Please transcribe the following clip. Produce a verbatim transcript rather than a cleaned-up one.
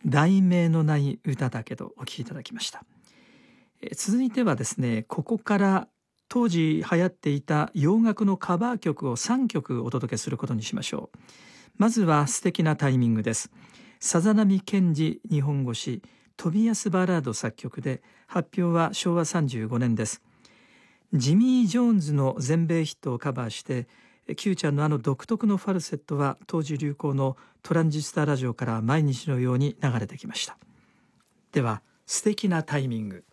題名のない歌だけどお聴きいただきました。え続いてはですね、ここから当時流行っていた洋楽のカバー曲をさんきょくお届けすることにしましょう。まずは素敵なタイミングです。さざ波健二日本語詞、トビアス・バラード作曲で、発表はしょうわさんじゅうごねんです。ジミー・ジョーンズの全米ヒットをカバーして、Q ちゃんのあの独特のファルセットは当時流行のトランジスタラジオから毎日のように流れてきました。では素敵なタイミング。